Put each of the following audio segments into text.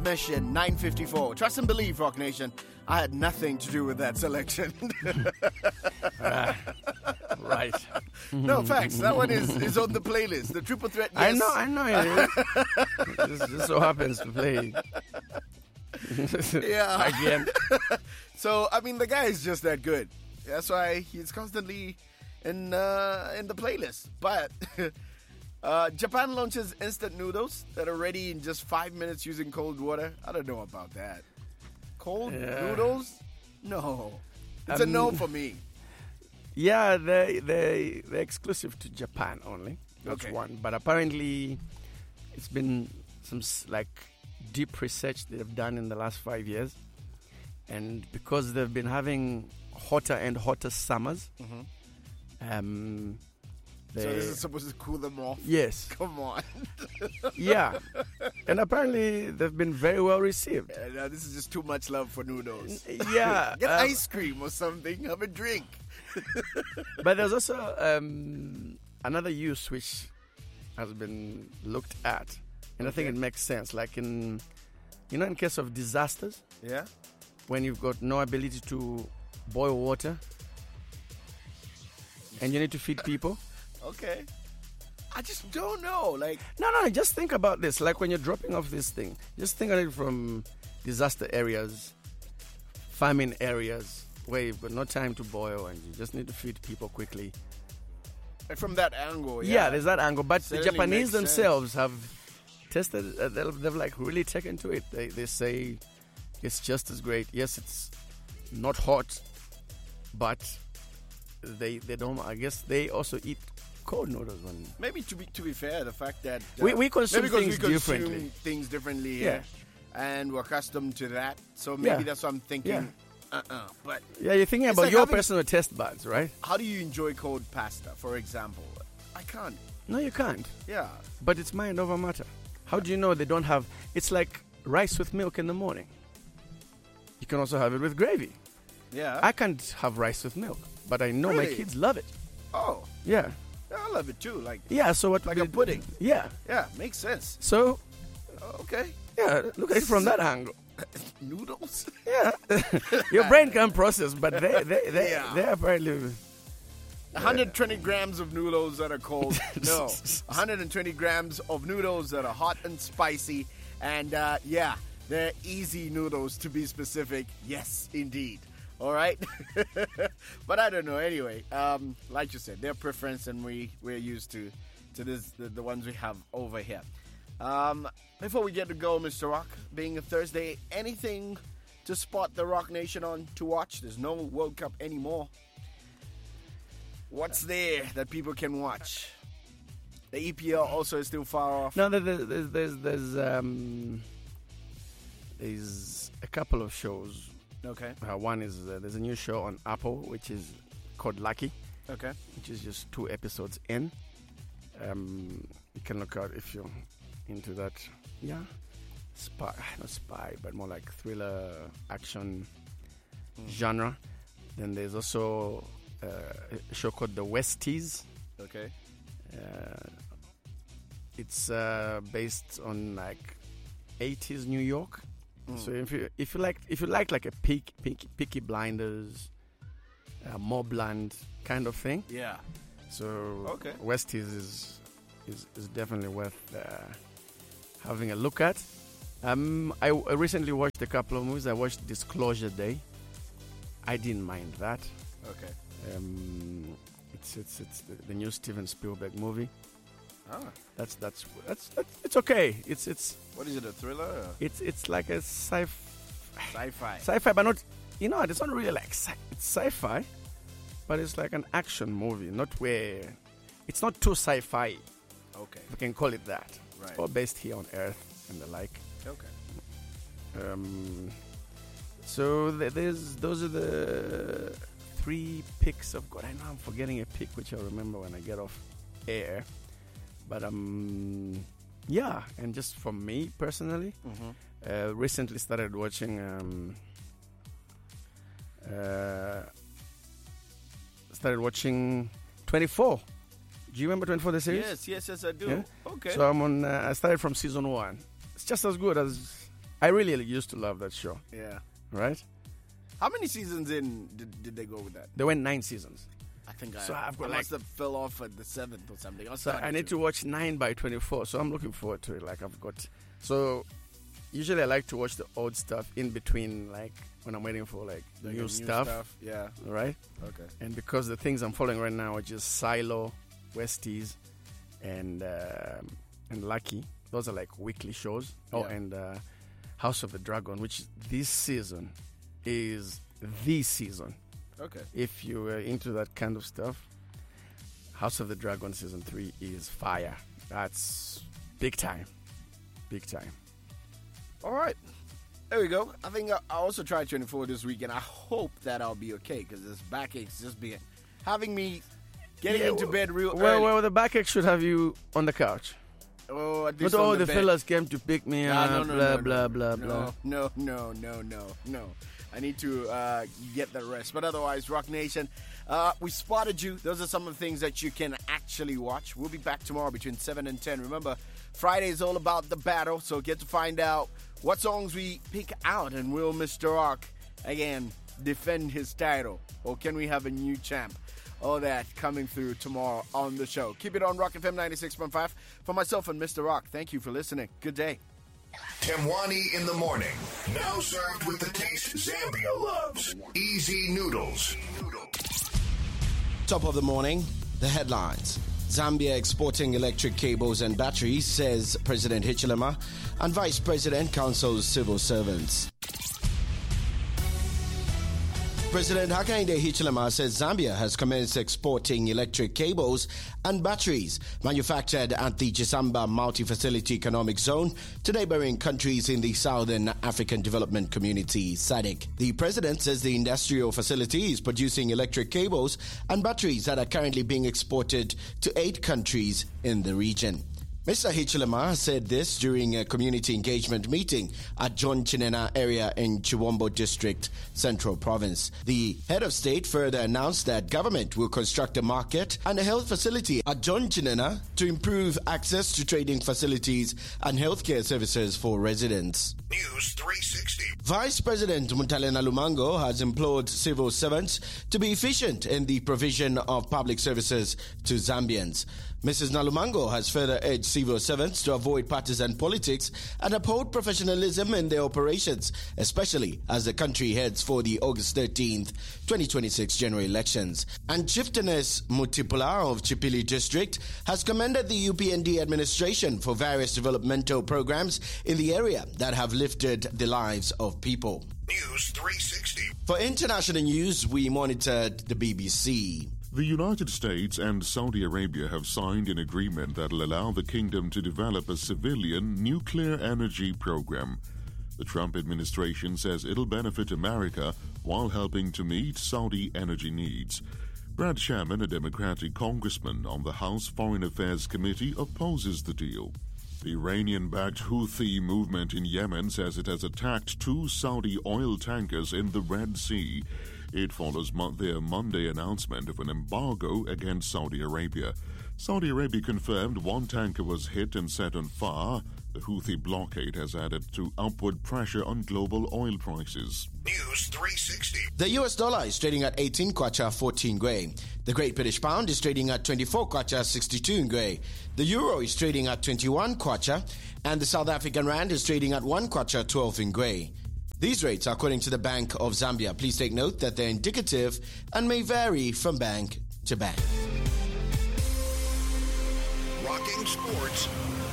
Mission 954. Trust and believe, Rock Nation. I had nothing to do with that selection. Right. No, facts. That one is on the playlist. The Triple Threat. Yes. I know. It just so happens to play. Yeah. Again. So, I mean, the guy is just that good. That's why he's constantly in the playlist. But Japan launches instant noodles that are ready in just 5 minutes using cold water. I don't know about that. Cold noodles? No. It's a no for me. Yeah, they're exclusive to Japan only. That's one. But apparently, it's been some deep research they've done in the last 5 years. And because they've been having hotter and hotter summers, so this is supposed to cool them off? Yes. Come on. Yeah. And apparently they've been very well received. No, this is just too much love for noodles. Yeah. Get ice cream or something. Have a drink. But there's also another use which has been looked at. And I think it makes sense. Like in case of disasters. Yeah. When you've got no ability to boil water and you need to feed people. Okay. I just don't know. No, just think about this. Like when you're dropping off this thing, just think of it from disaster areas, famine areas, where you've got no time to boil and you just need to feed people quickly. From that angle, yeah. There's that angle. But Certainly the Japanese makes themselves have tested, they've really taken to it. They say it's just as great. Yes, it's not hot, but they don't. I guess they also eat cold noodles. Maybe to be fair, the fact that we consume things differently. Things differently here, and we're accustomed to that. So maybe that's what I'm thinking. Yeah. But yeah, you're thinking about your personal taste buds, right? How do you enjoy cold pasta, for example? I can't. No, you can't. Yeah. But it's mind over matter. How do you know they don't have? It's like rice with milk in the morning. You can also have it with gravy. Yeah. I can't have rice with milk, but I know my kids love it. Oh. Yeah. I love it too. So what? Like a pudding. Yeah. Yeah, makes sense. So. Okay. Yeah, look at it from that angle. Noodles? Yeah. Your brain can't process, but they apparently. 120 grams of noodles that are cold. No. 120 grams of noodles that are hot and spicy. And they're easy noodles to be specific. Yes, indeed. All right. But I don't know. Anyway, like you said, their preference, and we're used to this, the ones we have over here. Before we get to go, Mr. Rock, being a Thursday, anything to spot the Rock Nation on to watch? There's no World Cup anymore. What's there that people can watch? The EPL also is still far off. No, there's a couple of shows. Okay. One is there's a new show on Apple which is called Lucky. Okay. Which is just 2 episodes in. You can look out if you're into that. Yeah. Not spy, but more like thriller action genre. Then there's also a show called The Westies. Okay. It's based on 80s New York. So if you like like a Peaky Blinders, Mobland kind of thing. Yeah. So Westies is definitely worth having a look at. I recently watched a couple of movies. I watched Disclosure Day. I didn't mind that. Okay. It's the new Steven Spielberg movie. Ah. That's it's okay. It's what is it, a thriller? Or? It's like a sci-fi. Sci-fi, but not, it's not really like it's sci-fi, but it's like an action movie. Not where it's not too sci-fi. Okay. If we can call it that. Right. It's all based here on Earth and the like. Okay. So those are the 3 picks of God. I know I'm forgetting a pick which I'll remember when I get off air. But and just for me personally, recently started watching 24. Do you remember 24, the series? Yes, I do. Yeah? Okay. So I started from season 1. It's just as good as I really used to love that show. Yeah. Right? How many seasons in did they go with that? They went 9 seasons. I think So I I've got must have fell off at the 7th or something. So I need to watch 9 by 24. So I'm looking forward to it. Like I've got. So usually I like to watch the old stuff in between, like when I'm waiting for like new stuff. Yeah. Right? Okay. And because the things I'm following right now are just Silo, Westies, and Lucky. Those are like weekly shows. Oh, Yeah. and House of the Dragon, which this season is the season. Okay. If you were into that kind of stuff, House of the Dragon season 3 is fire. That's big time. Big time. All right. There we go. I think I also tried 24 this week, and I hope that I'll be okay because this backache's just been having me getting into bed real early. Well, the backache should have you on the couch. Oh, at But least all on the bed. fellas came to pick me up, No, blah, blah, blah. No. I need to get the rest. But otherwise, Rock Nation, we spotted you. Those are some of the things that you can actually watch. We'll be back tomorrow between 7 and 10. Remember, Friday is all about the battle, so get to find out what songs we pick out, and will Mr. Rock, again, defend his title? Or can we have a new champ? All that coming through tomorrow on the show. Keep it on Rock FM 96.5. For myself and Mr. Rock, thank you for listening. Good day. Temwani in the morning. Now served with the taste Zambia loves. Easy noodles. Top of the morning, the headlines. Zambia exporting electric cables and batteries, says President Hichilema, and Vice President counsels civil servants. President Hakainde Hichilema says Zambia has commenced exporting electric cables and batteries manufactured at the Chisamba Multi-Facility Economic Zone to neighboring countries in the Southern African Development Community, SADC. The president says the industrial facility is producing electric cables and batteries that are currently being exported to 8 countries in the region. Mr. Hichilema said this during a community engagement meeting at John Chinena area in Chiwombo District, Central Province. The head of state further announced that government will construct a market and a health facility at John Chinena to improve access to trading facilities and healthcare services for residents. News 360. Vice President Muntalena Lumango has implored civil servants to be efficient in the provision of public services to Zambians. Mrs. Nalumango has further urged civil servants to avoid partisan politics and uphold professionalism in their operations, especially as the country heads for the August 13th, 2026 general elections. And Chieftainess Mutipula of Chipili District has commended the UPND administration for various developmental programs in the area that have lifted the lives of people. News 360. For international news, we monitored the BBC. The United States and Saudi Arabia have signed an agreement that will allow the kingdom to develop a civilian nuclear energy program. The Trump administration says it'll benefit America while helping to meet Saudi energy needs. Brad Sherman, a Democratic congressman on the House Foreign Affairs Committee, opposes the deal. The Iranian-backed Houthi movement in Yemen says it has attacked 2 Saudi oil tankers in the Red Sea. It follows their Monday announcement of an embargo against Saudi Arabia. Saudi Arabia confirmed 1 tanker was hit and set on fire. The Houthi blockade has added to upward pressure on global oil prices. News 360. The US dollar is trading at 18 kwacha 14 ngwe. The Great British Pound is trading at 24 kwacha 62 ngwe. The Euro is trading at 21 kwacha, and the South African Rand is trading at 1 kwacha 12 ngwe. These rates are according to the Bank of Zambia. Please take note that they're indicative and may vary from bank to bank. Rocking sports.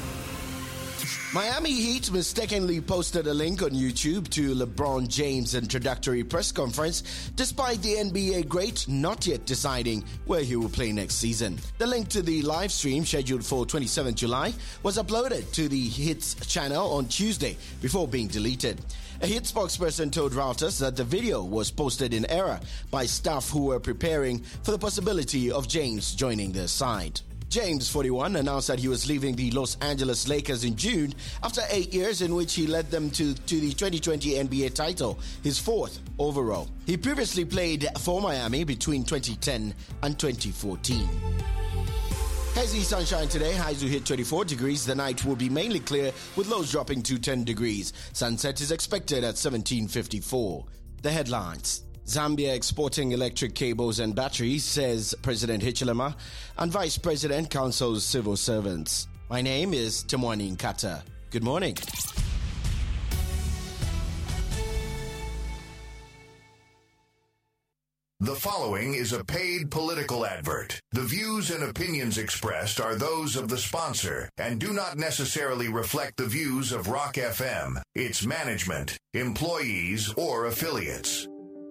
Miami Heat mistakenly posted a link on YouTube to LeBron James' introductory press conference, despite the NBA great not yet deciding where he will play next season. The link to the live stream, scheduled for 27 July, was uploaded to the Heat's channel on Tuesday before being deleted. A Heat spokesperson told Reuters that the video was posted in error by staff who were preparing for the possibility of James joining their side. James, 41, announced that he was leaving the Los Angeles Lakers in June after 8 years in which he led them to the 2020 NBA title, his 4th overall. He previously played for Miami between 2010 and 2014. Hazy sunshine today. Highs will hit 24 degrees. The night will be mainly clear with lows dropping to 10 degrees. Sunset is expected at 17:54. The headlines. Zambia exporting electric cables and batteries, says President Hichilema, and Vice President counsels civil servants. My name is Temwani Nkata. Good morning. The following is a paid political advert. The views and opinions expressed are those of the sponsor and do not necessarily reflect the views of Rock FM, its management, employees, or affiliates.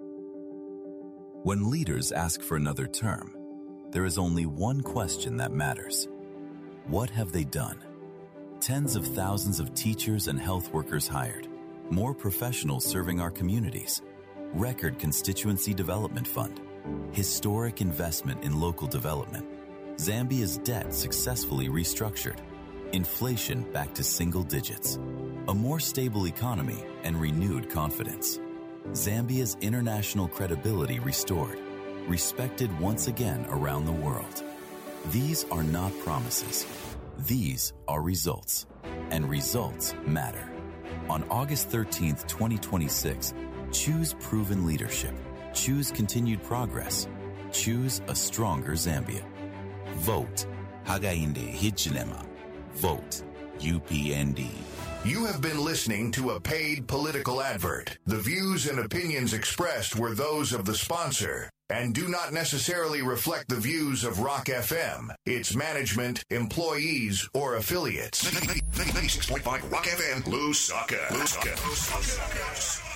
When leaders ask for another term, there is only one question that matters. What have they done? Tens of thousands of teachers and health workers hired, more professionals serving our communities, record constituency development fund, historic investment in local development, Zambia's debt successfully restructured, inflation back to single digits, a more stable economy and renewed confidence, Zambia's international credibility restored, respected once again around the world. These are not promises. These are results, and results matter. On August 13th, 2026, choose proven leadership. Choose continued progress. Choose a stronger Zambia. Vote Hakainde Hichilema. Vote UPND. You have been listening to a paid political advert. The views and opinions expressed were those of the sponsor and do not necessarily reflect the views of Rock FM, its management, employees, or affiliates. 96.5 Rock FM, Lusaka.